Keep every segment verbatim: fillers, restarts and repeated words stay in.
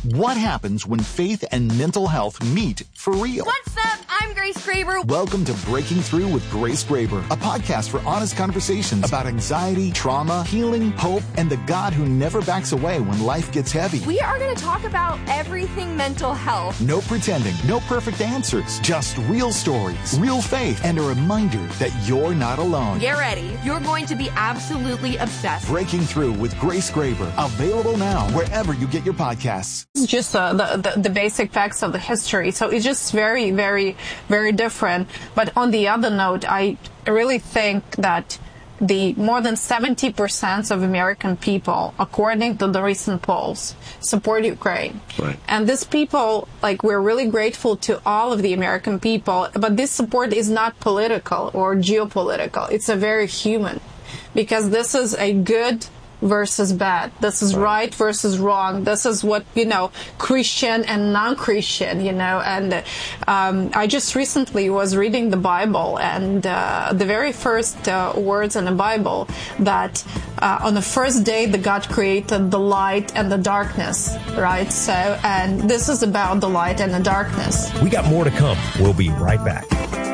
What happens when faith and mental health meet for real? What's up? I'm Grace Graber. Welcome to Breaking Through with Grace Graber, a podcast for honest conversations about anxiety, trauma, healing, hope, and the God who never backs away when life gets heavy. We are going to talk about everything mental health. No pretending, no perfect answers, just real stories, real faith, and a reminder that you're not alone. Get ready. You're going to be absolutely obsessed. Breaking Through with Grace Graber, available now wherever you get your podcasts. It's just uh, the, the the basic facts of the history. So it's just very, very, very different. But on the other note, I really think that the more than seventy percent of American people, according to the recent polls, support Ukraine. Right. And these people, like, we're really grateful to all of the American people, but this support is not political or geopolitical. It's a very human, because this is a good versus bad. This is right versus wrong. This is what, you know, Christian and non-Christian, you know. And um, I just recently was reading the Bible, and uh, the very first uh, words in the Bible that uh, on the first day that God created the light and the darkness, right? So, and this is about the light and the darkness. We got more to come. We'll be right back.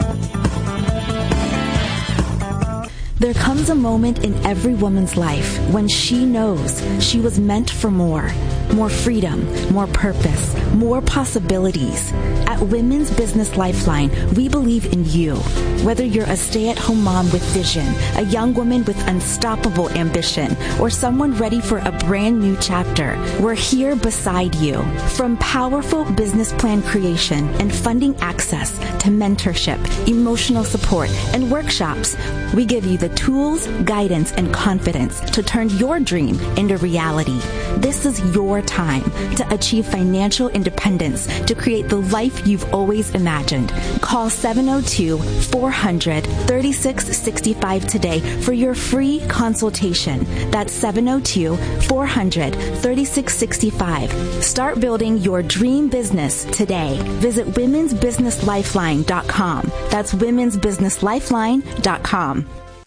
There comes a moment in every woman's life when she knows she was meant for more. More freedom, more purpose, more possibilities. At Women's Business Lifeline, we believe in you. Whether you're a stay-at-home mom with vision, a young woman with unstoppable ambition, or someone ready for a brand new chapter, we're here beside you. From powerful business plan creation and funding access to mentorship, emotional support, and workshops, we give you the tools, guidance, and confidence to turn your dream into reality. This is your time to achieve financial independence, to create the life you've always imagined. Call seven oh two, four hundred, thirty-six sixty-five today for your free consultation. That's seven oh two, four hundred, thirty-six sixty-five. Start building your dream business today. Visit womens business lifeline dot com. That's womens business lifeline dot com.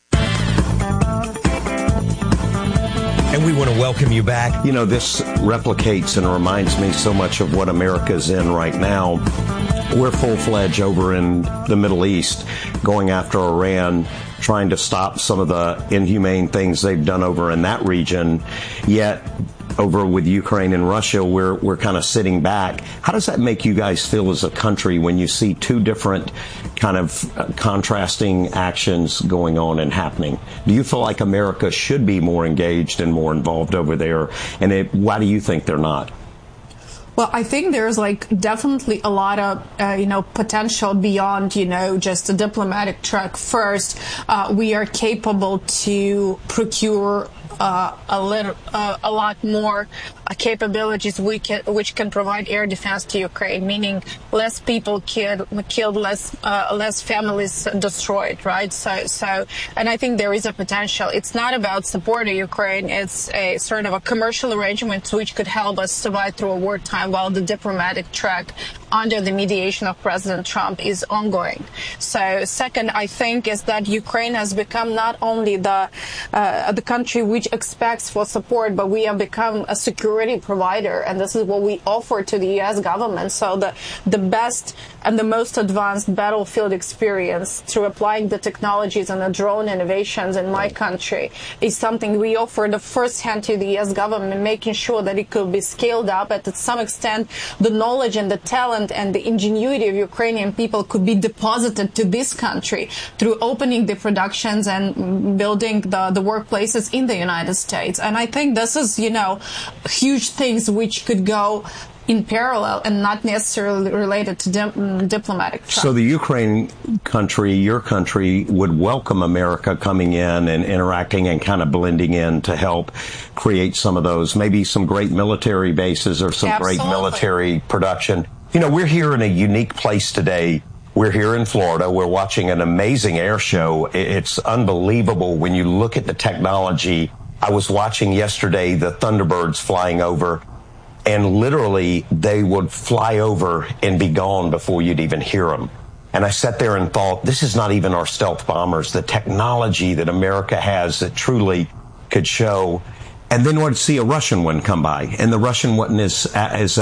And we want to welcome you back. You know, this replicates and reminds me so much of what America's in right now. We're full-fledged over in the Middle East, going after Iran, trying to stop some of the inhumane things they've done over in that region. Yet, over with Ukraine and Russia, we're we're kind of sitting back. How does that make you guys feel as a country when you see two different kind of uh, contrasting actions going on and happening? Do you feel like America should be more engaged and more involved over there? And it, why do you think they're not? Well, I think there's like definitely a lot of, uh, you know, potential beyond, you know, just a diplomatic track. First, uh, we are capable to procure uh, a little, uh, a lot more uh, capabilities we can, which can provide air defense to Ukraine, meaning less people killed, killed less, uh, less families destroyed, right? So, so, and I think there is a potential. It's not about supporting Ukraine. It's a sort of a commercial arrangement which could help us survive through a wartime, while the diplomatic track under the mediation of President Trump is ongoing. So second, I think, is that Ukraine has become not only the uh, the country which expects for support, but we have become a security provider, and this is what we offer to the U S government. So the the best and the most advanced battlefield experience through applying the technologies and the drone innovations in my country is something we offer the first hand to the U S government, making sure that it could be scaled up, and to some extent the knowledge and the talent and the ingenuity of Ukrainian people could be deposited to this country through opening the productions and building the, the workplaces in the United States. And I think this is, you know, huge things which could go in parallel and not necessarily related to di- diplomatic track. So the Ukraine country, your country, would welcome America coming in and interacting and kind of blending in to help create some of those, maybe some great military bases or some Absolutely. great military production. You know, we're here in a unique place today. We're here in Florida. We're watching an amazing air show. It's unbelievable when you look at the technology. I was watching yesterday the Thunderbirds flying over, and literally they would fly over and be gone before you'd even hear them. And I sat there and thought, this is not even our stealth bombers, the technology that America has that truly could show. And then would see a Russian one come by, and the Russian wasn't as, as